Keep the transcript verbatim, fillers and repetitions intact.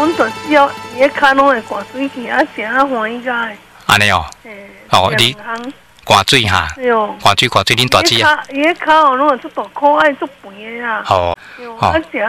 阮就是要伊个骹拢会挂水去，啊食啊欢喜甲的。 安尼哦。哦，你挂水哈？挂水挂水，恁大姐啊？ 伊个骹，伊个骹哦，拢会出大块，爱足肥的啦。 哦。 哦。啊食。